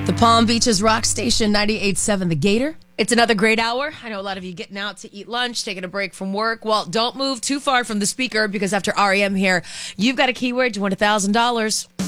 The Palm Beaches Rock Station 98.7 The Gator. It's another great hour. I know a lot of you getting out to eat lunch, taking a break from work. Well, don't move too far from the speaker because after REM here, you've got a keyword to win $1,000.